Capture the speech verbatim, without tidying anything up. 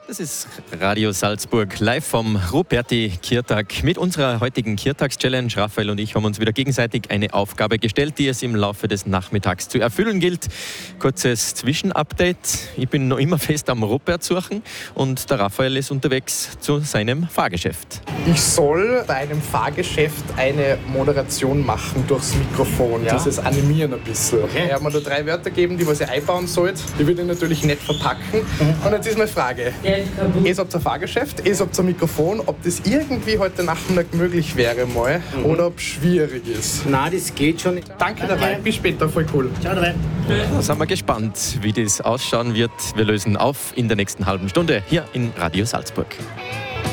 Das ist Radio Salzburg live vom Ruperti-Kirtag. Mit unserer heutigen Kirtags-Challenge, Raphael und ich haben uns wieder gegenseitig eine Aufgabe gestellt, die es im Laufe des Nachmittags zu erfüllen gilt. Kurzes Zwischenupdate. Ich bin noch immer fest am Rupert suchen und der Raphael ist unterwegs zu seinem Fahrgeschäft. Ich soll bei einem Fahrgeschäft eine Moderation machen durchs Mikrofon, Ja? dieses Animieren ein bisschen. Okay. Er hat mir da drei Wörter gegeben, die was ich einbauen sollte. Die würde ich natürlich nicht verpacken. Und jetzt ist meine Frage. Ihr habt ein Fahrgeschäft, ihr habt ein Mikrofon, ob das irgendwie heute Nachmittag möglich wäre mal mhm. oder ob es schwierig ist. Nein, das geht schon. Danke dabei, bis später, voll cool. Ciao dabei. Da sind wir gespannt, wie das ausschauen wird. Wir lösen auf in der nächsten halben Stunde hier in Radio Salzburg.